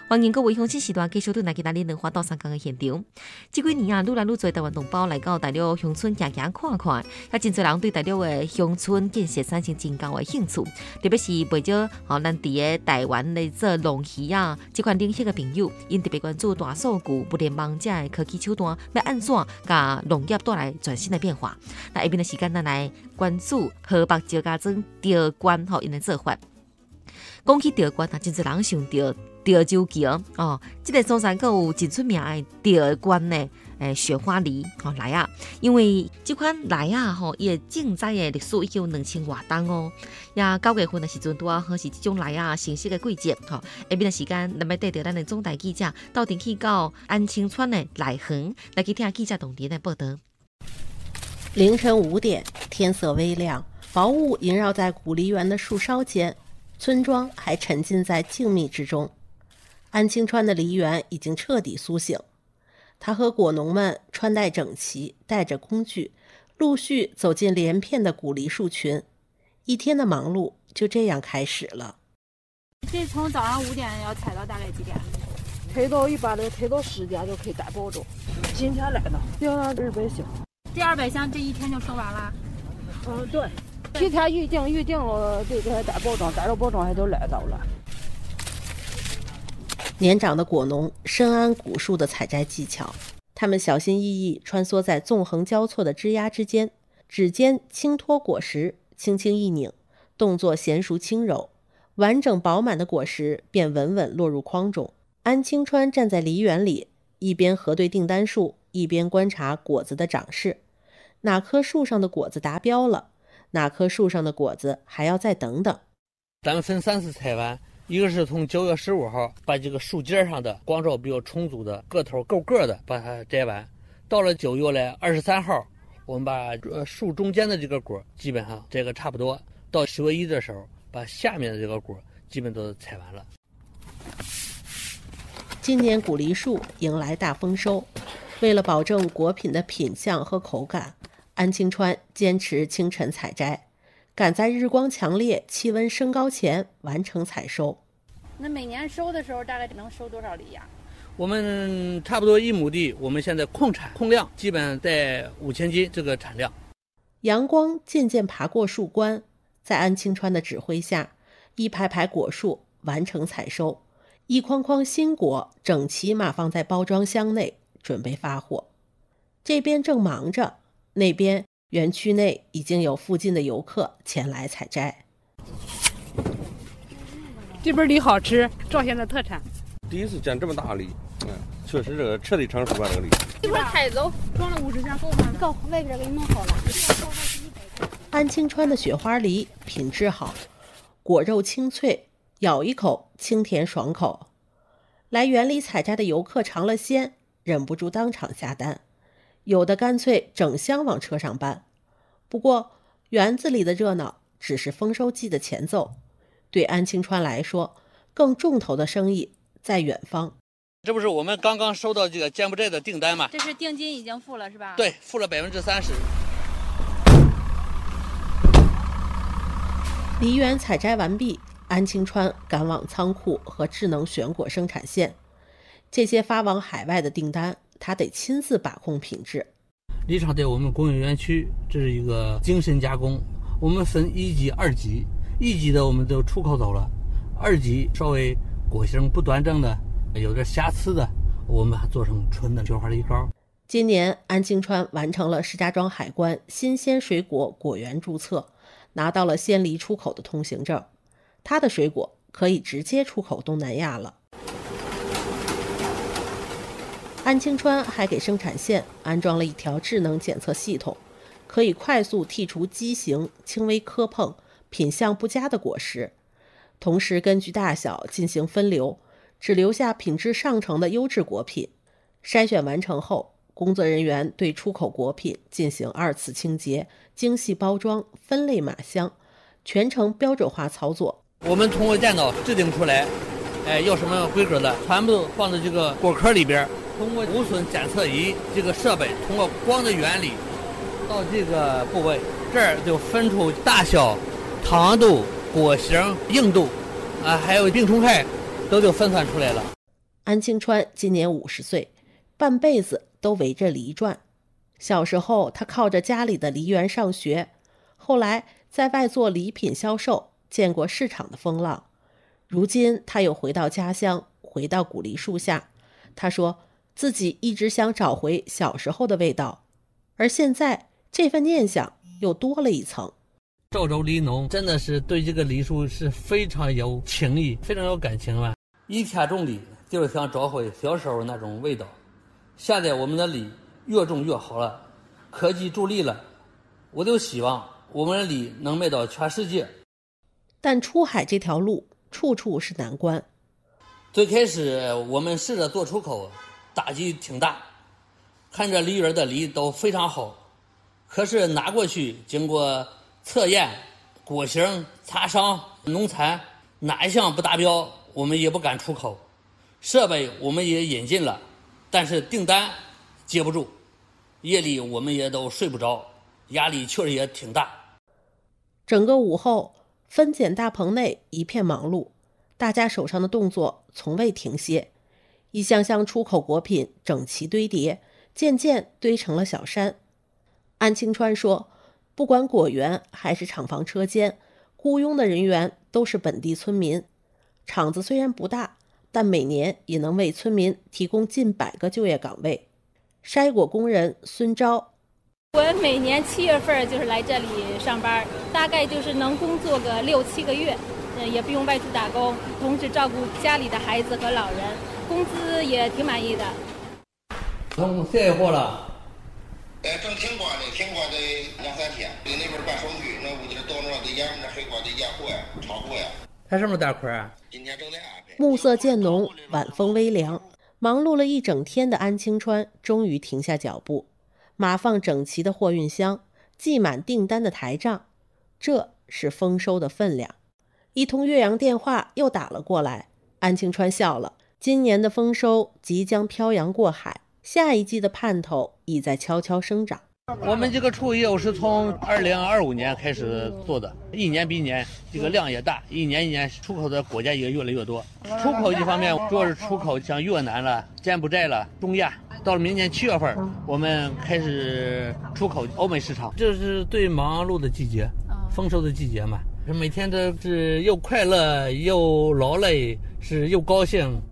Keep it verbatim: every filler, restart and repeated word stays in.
欢迎各位乡亲时段继续对来给咱两花到三江的现场。这几年啊，愈来愈多台湾同胞来到大陆乡村行行看看，也真多人对大陆的乡村建设产生真高的兴趣。特别是不少哦，咱伫个台湾来做农渔啊，这款领域的朋友，因特别关注大数据、不联网这的科技手段，要安怎甲农业带来全新的变化。那下面的时间，咱来关注河北石家庄钓竿吼，因的做法。讲起钓竿啊，真多人想到钓洲桥哦，这个所在阁有真出名的钓竿呢，诶，雪花梨哦来啊，因为这款梨啊吼，伊的种栽的历史已经有两千多年哦。呀，九月份的时阵拄啊，好是这种梨啊成熟的季节吼。下面的时间，咱要带着咱的总台记者到顶去到安清川的梨园来去听记者同连的报道。 凌晨五点，天色微亮，薄雾萦绕在古梨园的树梢间，村庄还沉浸在静谧之中。安清川的梨园已经彻底苏醒，他和果农们穿戴整齐，带着工具，陆续走进连片的古梨树群。一天的忙碌就这样开始了。 这从早上五点要采到大概几点？ 采到一般的采到十点就可以打包着。今天来的要二百箱。 这二百箱这一天就收完了？ 嗯，对。提前预定，预定了就给他打包装，打到包装还都来到了。 年长的果农深谙古树的采摘技巧，他们小心翼翼穿梭在纵横交错的枝桠之间，指尖轻托果实，轻轻一拧，动作娴熟轻柔，完整饱满的果实便稳稳落入筐中。安清川站在梨园里，一边核对订单数，一边观察果子的长势。哪棵树上的果子达标了，哪棵树上的果子还要再等等。 咱们分三次采完，一个是从九月十五号把这个树尖上的光照比较充足的个头够个的把它摘完，到了九月的二十三号，我们把树中间的这个果基本上摘个差不多，到十月一的时候把下面的这个果基本都采完了。 今年古梨树迎来大丰收，为了保证果品的品相和口感，安清川坚持清晨采摘，赶在日光强烈、气温升高前完成采收。 那每年收的时候大概能收多少梨呀？ 我们差不多一亩地，我们现在控产控量基本上在五千斤这个产量。 阳光渐渐爬过树冠，在安清川的指挥下，一排排果树完成采收，一筐筐新果整齐码放在包装箱内，准备发货。这边正忙着，那边园区内已经有附近的游客前来采摘。 这边梨好吃，赵县的特产。 第一次见这么大梨，嗯，确实这个彻底成熟了这个梨。 一会儿采走，装了五十箱够吗？够，外边给你弄好了。 安清川的雪花梨品质好，果肉清脆，咬一口清甜爽口。来园里采摘的游客尝了鲜，忍不住当场下单，有的干脆整箱往车上搬。不过园子里的热闹只是丰收季的前奏，对安清川来说，更重头的生意在远方。 这不是我们刚刚收到这个柬埔寨的订单吗？ 这是定金已经付了是吧？ 对，付了百分之三十。 梨园采摘完毕，安清川赶往仓库和智能选果生产线。这些发往海外的订单，他得亲自把控品质。 梨厂在我们工业园区，这是一个精深加工，我们分一级、二级，一级的我们都出口走了，二级稍微果形不端正的，有点瑕疵的，我们还做成纯的雪花梨膏。 今年安清川完成了石家庄海关新鲜水果果园注册，拿到了鲜梨出口的通行证，他的水果可以直接出口东南亚了。安清川还给生产线安装了一条智能检测系统，可以快速剔除畸形、轻微磕碰、品相不佳的果实，同时根据大小进行分流，只留下品质上乘的优质果品。筛选完成后，工作人员对出口果品进行二次清洁、精细包装、分类码箱，全程标准化操作。 我们通过电脑制定出来，哎，要什么规格的，全部放在这个果壳里边。通过无损检测仪这个设备，通过光的原理，到这个部位，这儿就分出大小、糖度、果形、硬度，啊，还有病虫害，都就分算出来了。 安庆川今年五十岁，半辈子都围着梨转。小时候他靠着家里的梨园上学，后来在外做礼品销售，见过市场的风浪。如今他又回到家乡，回到古梨树下。他说自己一直想找回小时候的味道，而现在这份念想又多了一层。 赵州梨农真的是对这个梨树是非常有情谊，非常有感情吧。一天种梨就是想找回小时候那种味道。现在我们的梨越种越好了，科技助力了，我就希望我们的梨能卖到全世界。 但出海这条路处处是难关。 最开始我们试着做出口，打击挺大，看着梨园的梨都非常好，可是拿过去经过测验、果型、擦伤、农残，哪一项不达标，我们也不敢出口。设备我们也引进了，但是订单接不住，夜里我们也都睡不着，压力确实也挺大。 整个午后，分拣大棚内一片忙碌，大家手上的动作从未停歇。一箱箱出口果品整齐堆叠，渐渐堆成了小山。安庆川说，不管果园还是厂房车间，雇佣的人员都是本地村民。厂子虽然不大，但每年也能为村民提供近百个就业岗位。筛果工人孙钊， 我每年七月份就是来这里上班，大概就是能工作个六七个月，也不用外出打工，同时照顾家里的孩子和老人，工资也挺满意的。 从卸下货了。 哎，正停瓜呢，停瓜得两三天。给那边办手续，那屋子到那得验，那黑瓜得验货呀，炒货呀。 他什么大块啊？ 今天正在安排。 暮色渐浓，晚风微凉，忙碌了一整天的安庆川终于停下脚步。码放整齐的货运箱，系满订单的台账，这是丰收的分量。一通岳阳电话又打了过来，安庆川笑了。今年的丰收即将漂洋过海，下一季的盼头已在悄悄生长。 我们这个出口业务是从二零二五年开始做的，一年比一年这个量也大，一年一年出口的国家也越来越多。出口一方面主要是出口像越南了、柬埔寨了、中亚。到了明年七月份，我们开始出口欧美市场。这是最忙碌的季节，丰收的季节嘛。每天都是又快乐又劳累，是又高兴